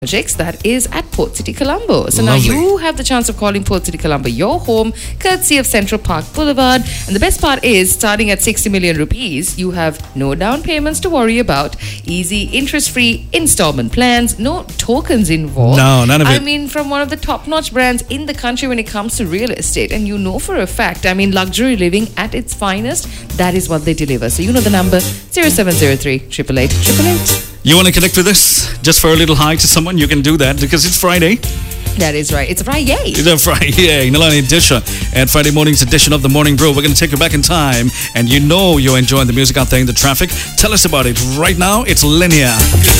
projects, that is at Port City Colombo. So Lovely. now you have the chance of calling Port City Colombo your home, courtesy of Central Park Boulevard. And the best part is, starting at 60 million rupees, you have no down payments to worry about, easy interest-free installment plans, no tokens involved. No, none of it. I mean, from one of the top-notch brands in the country when it comes to real estate. And you know for a fact, I mean, luxury living at its finest, that is what they deliver. So you know the number, 0703 888 888. You want to connect with us just for a little hi to someone? You can do that because it's Friday. That is right. It's a Friday. It's a Friday, Nalani edition. And Friday morning's edition of the Morning Brew. We're going to take you back in time. And you know you're enjoying the music out there in the traffic. Tell us about it right now. It's Linear.